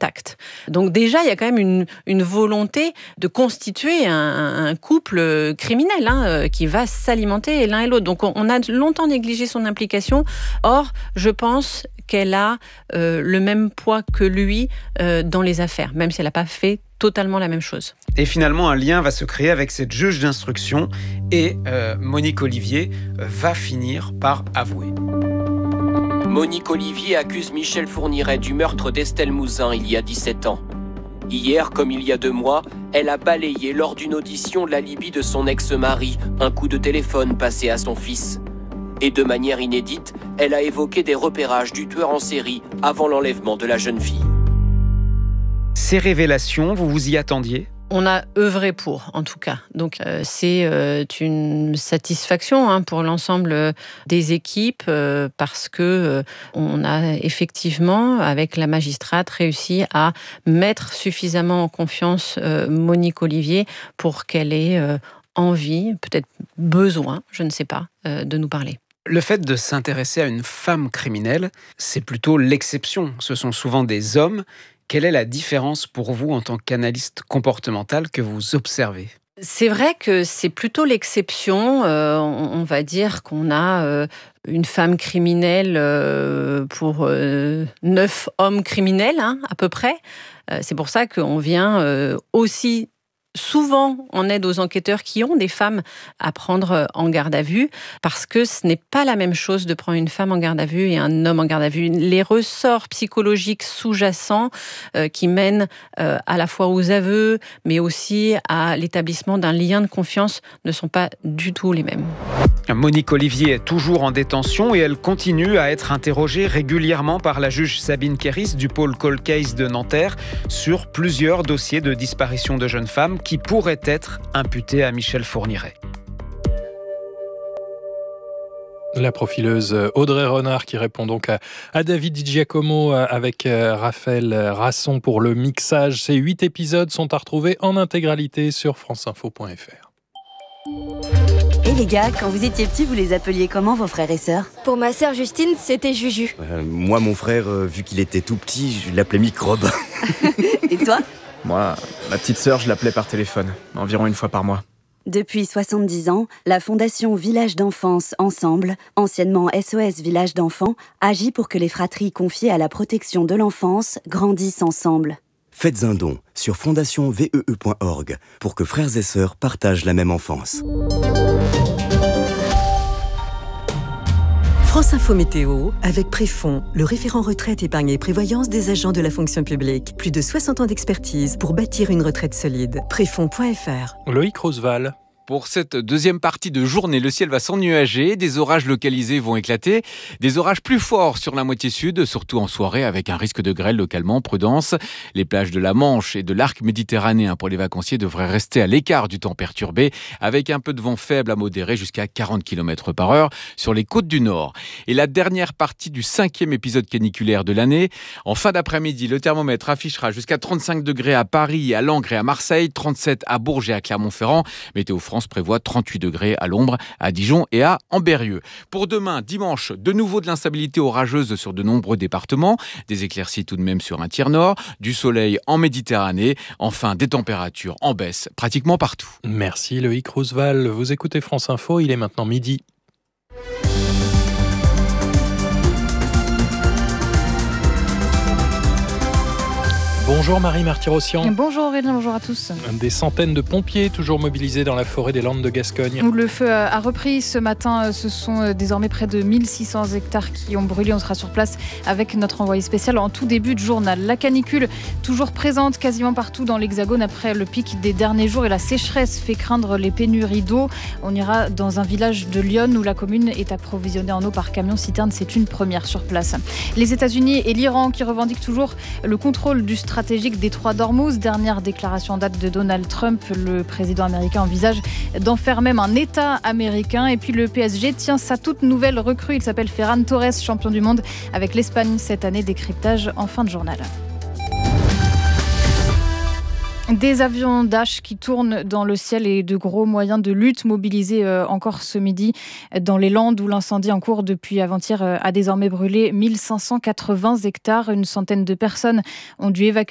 contact. Donc déjà, il y a quand même une volonté de constituer un couple criminel qui va s'alimenter l'un et l'autre. Donc on a longtemps négligé son implication. Or, je pense qu'elle a le même poids que lui dans les affaires, même si elle n'a pas fait totalement la même chose. Et finalement, un lien va se créer avec cette juge d'instruction et Monique Olivier va finir par avouer. Monique Olivier accuse Michel Fourniret du meurtre d'Estelle Mouzin il y a 17 ans. Hier, comme il y a 2 mois, elle a balayé lors d'une audition l'alibi de son ex-mari, un coup de téléphone passé à son fils. Et de manière inédite, elle a évoqué des repérages du tueur en série avant l'enlèvement de la jeune fille. Ces révélations, vous vous y attendiez ? On a œuvré pour, en tout cas. Donc, c'est une satisfaction pour l'ensemble des équipes parce que on a effectivement, avec la magistrate, réussi à mettre suffisamment en confiance Monique Olivier pour qu'elle ait envie, peut-être besoin, je ne sais pas, de nous parler. Le fait de s'intéresser à une femme criminelle, c'est plutôt l'exception. Ce sont souvent des hommes. Quelle est la différence pour vous en tant qu'analyste comportemental que vous observez ? C'est vrai que c'est plutôt l'exception. On va dire qu'on a une femme criminelle pour 9 hommes criminels, à peu près. C'est pour ça qu'on vient aussi souvent en aide aux enquêteurs qui ont des femmes à prendre en garde à vue, parce que ce n'est pas la même chose de prendre une femme en garde à vue et un homme en garde à vue. Les ressorts psychologiques sous-jacents qui mènent à la fois aux aveux, mais aussi à l'établissement d'un lien de confiance ne sont pas du tout les mêmes. Monique Olivier est toujours en détention et elle continue à être interrogée régulièrement par la juge Sabine Kéris du pôle Cold Case de Nanterre sur plusieurs dossiers de disparition de jeunes femmes qui pourraient être imputées à Michel Fourniret. La profileuse Audrey Renard qui répond donc à David Di Giacomo avec Raphaël Rasson pour le mixage. Ces 8 épisodes sont à retrouver en intégralité sur franceinfo.fr. Et les gars, quand vous étiez petits, vous les appeliez comment vos frères et sœurs ? Pour ma sœur Justine, c'était Juju. Moi, mon frère, vu qu'il était tout petit, je l'appelais Microbe. Et toi ? Moi, ma petite sœur, je l'appelais par téléphone, environ 1 fois par mois. Depuis 70 ans, la Fondation Village d'Enfance Ensemble, anciennement SOS Village d'Enfants, agit pour que les fratries confiées à la protection de l'enfance grandissent ensemble. Faites un don sur fondationsvee.org pour que frères et sœurs partagent la même enfance. France Info Météo, avec Préfond, le référent retraite, épargne et prévoyance des agents de la fonction publique. Plus de 60 ans d'expertise pour bâtir une retraite solide. Préfond.fr. Loïc Roosevelt. Pour cette deuxième partie de journée, le ciel va s'ennuager, des orages localisés vont éclater, des orages plus forts sur la moitié sud, surtout en soirée avec un risque de grêle localement, prudence. Les plages de la Manche et de l'arc méditerranéen pour les vacanciers devraient rester à l'écart du temps perturbé, avec un peu de vent faible à modéré jusqu'à 40 km/h sur les côtes du nord. Et la dernière partie du 5e épisode caniculaire de l'année, en fin d'après-midi, le thermomètre affichera jusqu'à 35 degrés à Paris, à Langres et à Marseille, 37 à Bourges et à Clermont-Ferrand. Météo France prévoit 38 degrés à l'ombre, à Dijon et à Ambérieu. Pour demain, dimanche, de nouveau de l'instabilité orageuse sur de nombreux départements, des éclaircies tout de même sur un tiers nord, du soleil en Méditerranée, enfin des températures en baisse pratiquement partout. Merci Loïc Roosevelt. Vous écoutez France Info, il est maintenant midi. Bonjour Marie Martyrossian. Bonjour Aurélien, bonjour à tous. Des centaines de pompiers toujours mobilisés dans la forêt des Landes de Gascogne. Où le feu a repris ce matin, ce sont désormais près de 1600 hectares qui ont brûlé. On sera sur place avec notre envoyé spécial en tout début de journal. La canicule toujours présente quasiment partout dans l'Hexagone après le pic des derniers jours et la sécheresse fait craindre les pénuries d'eau. On ira dans un village de Lyon où la commune est approvisionnée en eau par camion-citerne. C'est une première sur place. Les États-Unis et l'Iran qui revendiquent toujours le contrôle du stratégique détroit d'Ormuz. Dernière déclaration en date de Donald Trump. Le président américain envisage d'en faire même un État américain. Et puis le PSG tient sa toute nouvelle recrue. Il s'appelle Ferran Torres, champion du monde avec l'Espagne cette année. Décryptage en fin de journal. Des avions Dash qui tournent dans le ciel et de gros moyens de lutte mobilisés encore ce midi dans les Landes où l'incendie en cours depuis avant-hier a désormais brûlé 1580 hectares. Une centaine de personnes ont dû évacuer